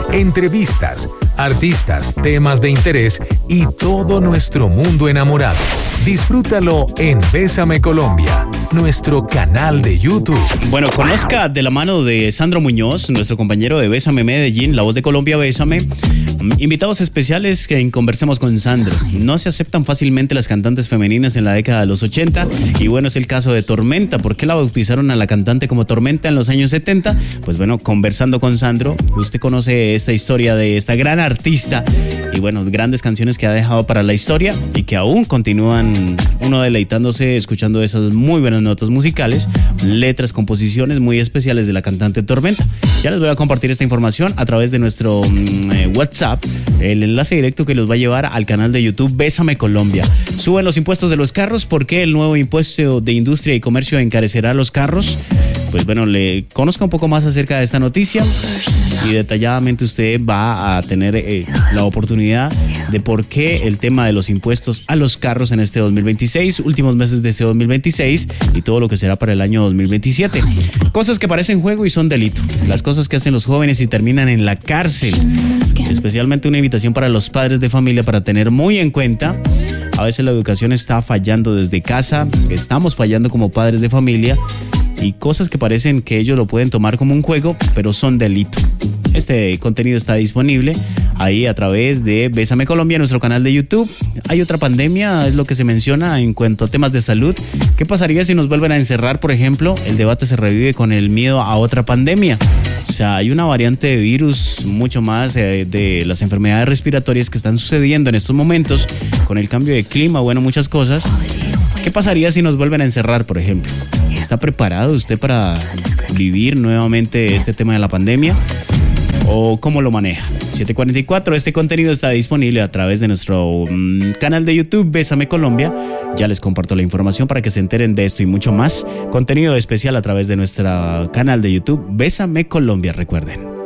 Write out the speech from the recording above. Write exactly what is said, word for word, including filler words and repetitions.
entrevistas, artistas, temas de interés y todo nuestro mundo enamorado. Disfrútalo en Bésame Colombia, nuestro canal de YouTube. Bueno, conozca de la mano de Sandro Muñoz, nuestro compañero de Bésame Medellín, La Voz de Colombia, Bésame. Invitados especiales que conversemos con Sandro. No se aceptan fácilmente las cantantes femeninas en la década de los ochenta. Y bueno, es el caso de Tormenta. ¿Por qué la bautizaron a la cantante como Tormenta en los años setenta? Pues bueno, conversando con Sandro, usted conoce esta historia de esta gran artista. Y bueno, grandes canciones que ha dejado para la historia y que aún continúan uno deleitándose escuchando esas muy buenas notas musicales, letras, composiciones muy especiales de la cantante Tormenta. Ya les voy a compartir esta información a través de nuestro eh, WhatsApp, el enlace directo que los va a llevar al canal de YouTube Bésame Colombia. Suben los impuestos de los carros. ¿Por qué el nuevo impuesto de industria y comercio encarecerá los carros? Pues bueno, le conozca un poco más acerca de esta noticia y detalladamente usted va a tener eh, la oportunidad de por qué el tema de los impuestos a los carros en este dos mil veintiséis, últimos meses de este dos mil veintiséis y todo lo que será para el año dos mil veintisiete. Cosas que parecen juego y son delito. Las cosas que hacen los jóvenes y terminan en la cárcel. Especialmente una invitación para los padres de familia para tener muy en cuenta. A veces la educación está fallando desde casa, estamos fallando como padres de familia y cosas que parecen que ellos lo pueden tomar como un juego, pero son delito. Este contenido está disponible ahí a través de Bésame Colombia, nuestro canal de YouTube. Hay otra pandemia, es lo que se menciona en cuanto a temas de salud. ¿Qué pasaría si nos vuelven a encerrar, por ejemplo? El debate se revive con el miedo a otra pandemia. O sea, hay una variante de virus mucho más eh, de las enfermedades respiratorias que están sucediendo en estos momentos con el cambio de clima, bueno, muchas cosas. ¿Qué pasaría si nos vuelven a encerrar, por ejemplo? ¿Está preparado usted para vivir nuevamente este tema de la pandemia? ¿O cómo lo maneja? siete cuarenta y cuatro, este contenido está disponible a través de nuestro um, canal de YouTube Bésame Colombia. Ya les comparto la información para que se enteren de esto y mucho más. Contenido especial a través de nuestro canal de YouTube Bésame Colombia, recuerden.